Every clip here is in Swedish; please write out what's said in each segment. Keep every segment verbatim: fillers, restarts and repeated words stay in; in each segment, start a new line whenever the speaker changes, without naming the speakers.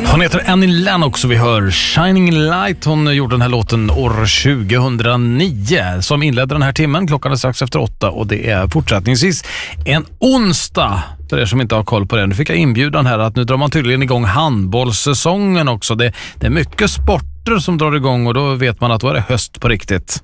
Hon heter Annie Lennox och vi hör Shining Light. Hon gjorde den här låten år tjugohundranio som inledde den här timmen. Klockan är strax efter åtta och det är fortsättningsvis en onsdag. För er som inte har koll på det. Nu fick jag inbjudan här att nu drar man tydligen igång handbollssäsongen också. Det, det är mycket sporter som drar igång och då vet man att då är det höst på riktigt.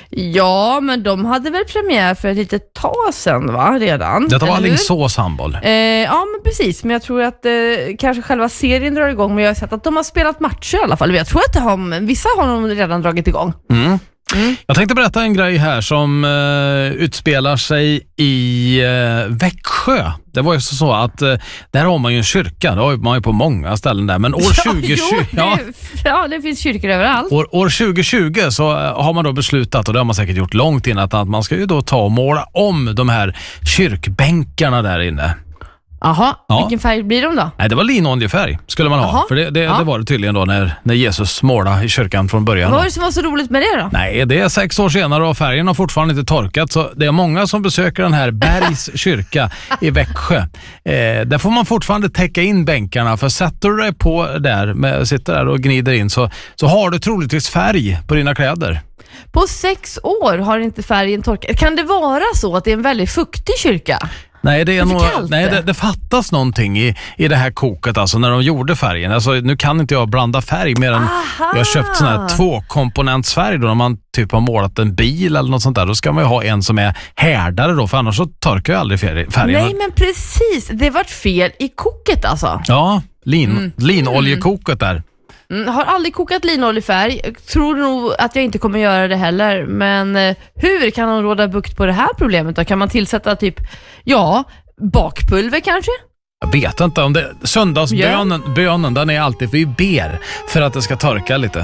Ja, men de hade väl premiär för ett litet tag sedan, va? Redan.
Detta var Alingsås handboll.
Eh, ja, men precis. Men jag tror att eh, kanske själva serien drar igång. Men jag har sett att de har spelat matcher i alla fall. Jag tror att det har, vissa har de redan dragit igång.
Mm. Mm. Jag tänkte berätta en grej här som uh, utspelar sig i uh, Växjö. Det var ju så att uh, där har man ju en kyrka. Det har man ju på många ställen där. Men år tjugo tjugo...
Ja, jo, det, ja, det finns kyrkor överallt.
År, år tjugo tjugo så uh, har man då beslutat, och det har man säkert gjort långt innan, att, att man ska ju då ta och måla om de här kyrkbänkarna där inne.
Jaha,
ja.
Vilken färg blir de då?
Nej, det var linoljefärg skulle man ha.
Aha.
För det, det,
ja.
det var det tydligen då när, när Jesus målade i kyrkan från början.
Vad var det som var så roligt med det då?
Nej, det är sex år senare och färgen har fortfarande inte torkat. Så det är många som besöker den här Bergs kyrka i Växjö. Eh, där får man fortfarande täcka in bänkarna. För sätter du dig på där, med, sitter där och gnider in, så, så har du troligtvis färg på dina kläder.
På sex år har inte färgen torkat. Kan det vara så att det är en väldigt fuktig kyrka?
Nej, det, är
det,
nog, nej det, det fattas någonting i, i det här koket, alltså när de gjorde färgen. Alltså, nu kan inte jag blanda färg mer än
Aha.
jag har köpt sån här tvåkomponentsfärg då, när man typ har målat en bil eller något sånt där. Då ska man ju ha en som är härdare då, för annars så torkar ju aldrig färgen.
Nej, men precis. Det var fel i koket alltså.
Ja, lin,
mm.
linoljekoket där.
Mm, har aldrig kokat linoljefärg. Tror nog att jag inte kommer göra det heller. Men eh, hur kan man råda bukt på det här problemet då? Kan man tillsätta typ, ja, bakpulver kanske?
Jag vet inte om det. Söndagsbönen, yeah. bönen, den är alltid, vi ber för att det ska torka lite.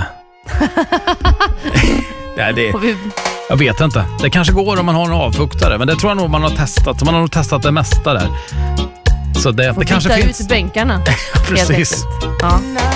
ja, det, jag vet inte. Det kanske går om man har en avfuktare, men det tror jag nog man har testat. Man har nog testat det mesta där. Så det, det kanske finns.
Ut i bänkarna.
Precis.
Ja.